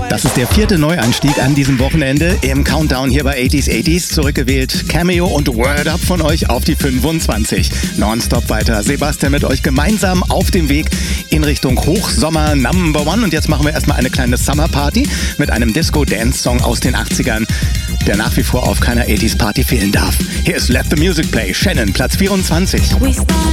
Das ist der 4. Neuanstieg an diesem Wochenende im Countdown hier bei 80s. Zurückgewählt Cameo und Word Up von euch auf die 25. Nonstop weiter. Sebastian mit euch gemeinsam auf dem Weg in Richtung Hochsommer Number One. Und jetzt machen wir erstmal eine kleine Summer Party mit einem Disco-Dance-Song aus den 80ern, der nach wie vor auf keiner 80s Party fehlen darf. Hier ist Let the Music Play. Shannon, Platz 24.